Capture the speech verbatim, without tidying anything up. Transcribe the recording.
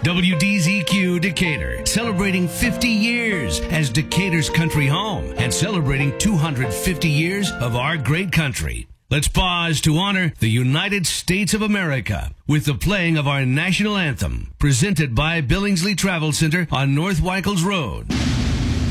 W D Z Q Decatur, celebrating fifty years as Decatur's country home and celebrating two hundred fifty years of our great country. Let's pause to honor the United States of America with the playing of our national anthem, presented by Billingsley Travel Center on North Weichels Road.